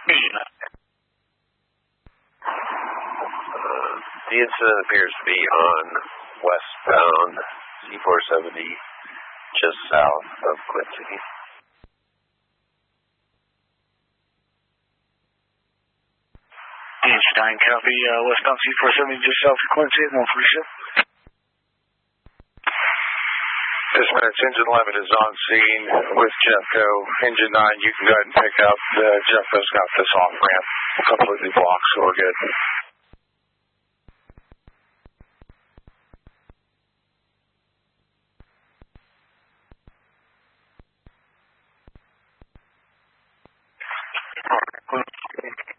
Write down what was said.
The incident appears to be on westbound C470, just south of Quincy. DH9 copy, westbound C470, just south of Quincy, 147. Dispatch, Engine 11 is on scene with Jeffco. Engine 9, you can go ahead and pick up. Jeffco's got this off-ramp completely blocked, so we're good.